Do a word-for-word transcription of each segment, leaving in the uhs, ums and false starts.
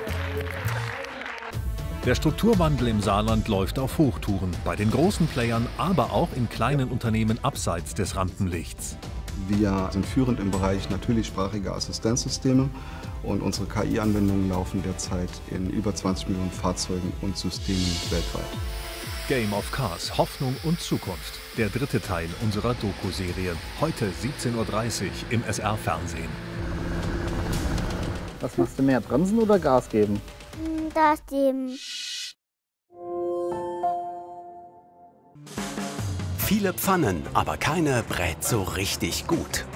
Der Strukturwandel im Saarland läuft auf Hochtouren, bei den großen Playern, aber auch in kleinen Unternehmen abseits des Rampenlichts. Wir sind führend im Bereich natürlichsprachige Assistenzsysteme und unsere K I-Anwendungen laufen derzeit in über zwanzig Millionen Fahrzeugen und Systemen weltweit. Game of Cars, Hoffnung und Zukunft. Der dritte Teil unserer Doku-Serie. Heute siebzehn Uhr dreißig im S R-Fernsehen. Was machst du mehr, bremsen oder Gas geben? Gas geben. Viele Pfannen, aber keine brät so richtig gut.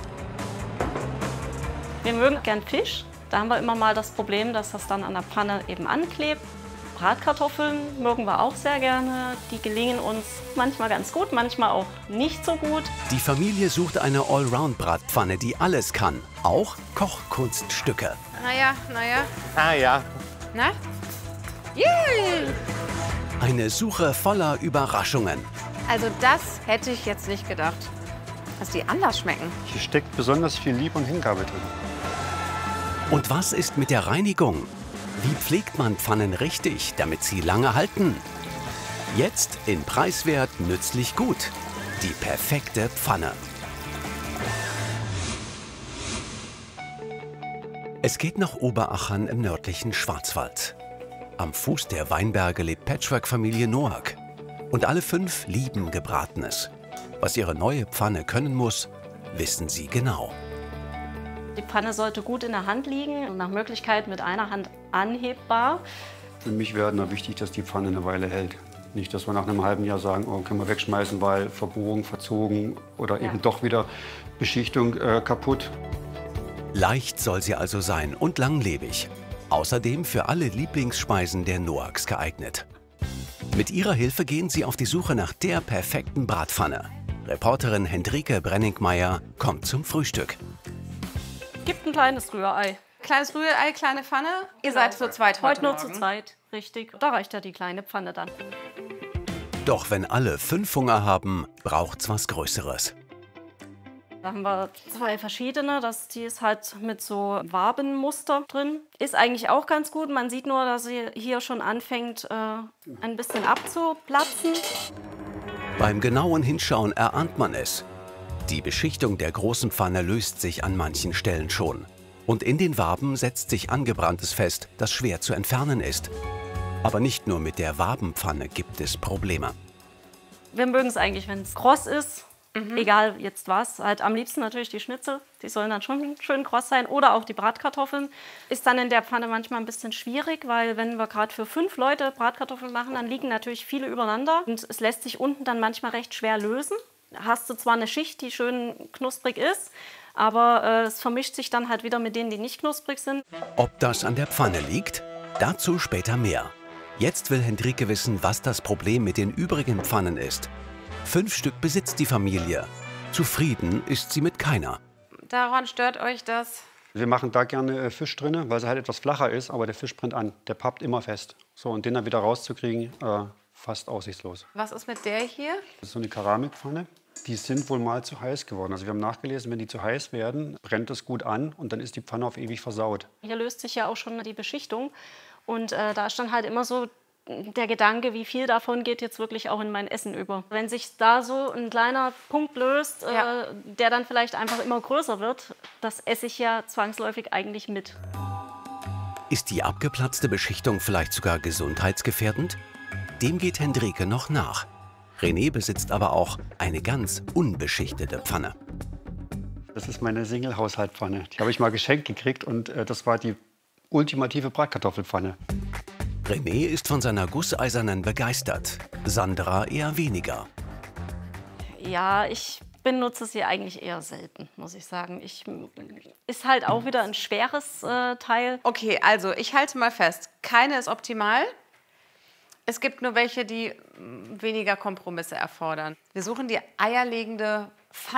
Wir mögen gern Fisch. Da haben wir immer mal das Problem, dass das dann an der Pfanne eben anklebt. Bratkartoffeln mögen wir auch sehr gerne. Die gelingen uns manchmal ganz gut, manchmal auch nicht so gut. Die Familie sucht eine Allround-Bratpfanne, die alles kann. Auch Kochkunststücke. Naja, naja. Ah ja. Na? Yay! Eine Suche voller Überraschungen. Also das hätte ich jetzt nicht gedacht, dass die anders schmecken. Hier steckt besonders viel Liebe und Hingabe drin. Und was ist mit der Reinigung? Wie pflegt man Pfannen richtig, damit sie lange halten? Jetzt in preiswert, nützlich gut. Die perfekte Pfanne. Es geht nach Oberachern im nördlichen Schwarzwald. Am Fuß der Weinberge lebt Patchwork-Familie Noack. Und alle fünf lieben Gebratenes. Was ihre neue Pfanne können muss, wissen sie genau. Die Pfanne sollte gut in der Hand liegen und nach Möglichkeit mit einer Hand anhebbar. Für mich wäre nur wichtig, dass die Pfanne eine Weile hält. Nicht, dass wir nach einem halben Jahr sagen, oh, können wir wegschmeißen, weil verbogen, verzogen oder Ja. eben doch wieder Beschichtung äh, kaputt. Leicht soll sie also sein und langlebig. Außerdem für alle Lieblingsspeisen der Noacks geeignet. Mit ihrer Hilfe gehen sie auf die Suche nach der perfekten Bratpfanne. Reporterin Hendrike Brenningmeier kommt zum Frühstück. Gibt ein kleines Rührei. Kleines Rührei, kleine Pfanne. Ihr seid zu zweit heute Heute nur zu Morgen. zweit, richtig. Da reicht ja die kleine Pfanne dann. Doch wenn alle fünf Hunger haben, braucht's was Größeres. Da haben wir zwei verschiedene. Das, die ist halt mit so Wabenmuster drin. Ist eigentlich auch ganz gut. Man sieht nur, dass sie hier schon anfängt, äh, ein bisschen abzuplatzen. Beim genauen Hinschauen erahnt man es. Die Beschichtung der großen Pfanne löst sich an manchen Stellen schon. Und in den Waben setzt sich Angebranntes fest, das schwer zu entfernen ist. Aber nicht nur mit der Wabenpfanne gibt es Probleme. Wir mögen es eigentlich, wenn es kross ist. Mhm. Egal jetzt was. Halt am liebsten natürlich die Schnitzel. Die sollen dann schon schön kross sein. Oder auch die Bratkartoffeln. Ist dann in der Pfanne manchmal ein bisschen schwierig, weil wenn wir gerade für fünf Leute Bratkartoffeln machen, dann liegen natürlich viele übereinander. Und es lässt sich unten dann manchmal recht schwer lösen. Hast du zwar eine Schicht, die schön knusprig ist, aber äh, es vermischt sich dann halt wieder mit denen, die nicht knusprig sind. Ob das an der Pfanne liegt? Dazu später mehr. Jetzt will Hendrike wissen, was das Problem mit den übrigen Pfannen ist. Fünf Stück besitzt die Familie. Zufrieden ist sie mit keiner. Daran stört euch das? Wir machen da gerne äh, Fisch drin, weil sie halt etwas flacher ist, aber der Fisch brennt an. Der pappt immer fest. So, und den dann wieder rauszukriegen, äh, fast aussichtslos. Was ist mit der hier? Das ist so eine Keramikpfanne. Die sind wohl mal zu heiß geworden. Also wir haben nachgelesen, wenn die zu heiß werden, brennt es gut an und dann ist die Pfanne auf ewig versaut. Hier löst sich ja auch schon die Beschichtung. Und äh, da ist dann halt immer so der Gedanke, wie viel davon geht jetzt wirklich auch in mein Essen über. Wenn sich da so ein kleiner Punkt löst, Ja. äh, der dann vielleicht einfach immer größer wird, das esse ich ja zwangsläufig eigentlich mit. Ist die abgeplatzte Beschichtung vielleicht sogar gesundheitsgefährdend? Dem geht Hendrike noch nach. René besitzt aber auch eine ganz unbeschichtete Pfanne. Das ist meine Single-Haushaltpfanne. Die habe ich mal geschenkt gekriegt und äh, das war die ultimative Bratkartoffelpfanne. René ist von seiner gusseisernen begeistert, Sandra eher weniger. Ja, ich benutze sie eigentlich eher selten, muss ich sagen. Ich, ist halt auch wieder ein schweres äh, Teil. Okay, also ich halte mal fest. Keine ist optimal. Es gibt nur welche, die mm, weniger Kompromisse erfordern. Wir suchen die eierlegende Pfanne.